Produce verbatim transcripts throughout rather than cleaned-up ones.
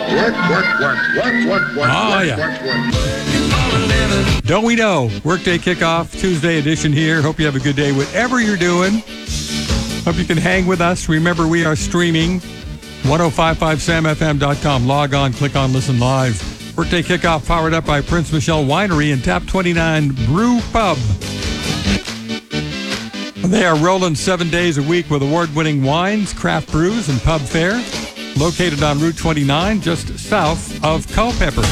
Work, work, work, work, work, work, Oh, work, yeah. work, work. Don't we know? Workday Kickoff, Tuesday edition here. Hope you have a good day, whatever you're doing. Hope you can hang with us. Remember, we are streaming ten fifty-five sam f m dot com. Log on, click on Listen Live. Workday Kickoff powered up by Prince Michelle Winery and Tap twenty-nine Brew Pub. They are rolling seven days a week with award-winning wines, craft brews, and pub fare. Located on Route twenty-nine, just south of Culpeper.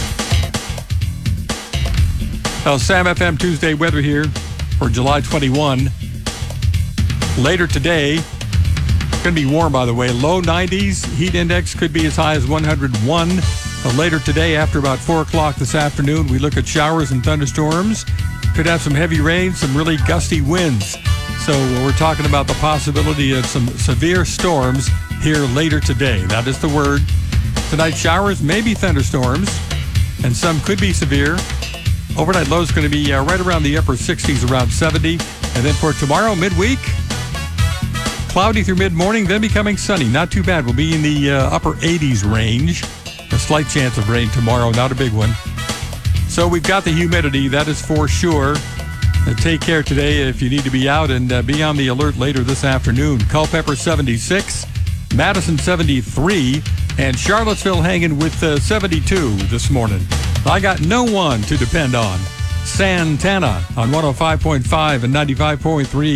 Now, Sam F M Tuesday weather here for July twenty-first. Later today, going to be warm, by the way. Low nineties. Heat index could be as high as one hundred one. Uh, later today, after about four o'clock this afternoon, we look at showers and thunderstorms. Could have some heavy rain, some really gusty winds. So we're talking about the possibility of some severe storms here later today. That is the word. Tonight, showers, maybe thunderstorms, and some could be severe. Overnight low is going to be uh, right around the upper sixties, around seventy. And then for tomorrow, midweek, cloudy through mid-morning, then becoming sunny. Not too bad. We'll be in the uh, upper eighties range. A slight chance of rain tomorrow, not a big one. So we've got the humidity, that is for sure. Uh, take care today if you need to be out, and uh, be on the alert later this afternoon. Culpeper seventy-six, Madison seventy-three, and Charlottesville hanging with uh, seventy-two this morning. I got no one to depend on. Santana on one oh five point five and ninety-five point three.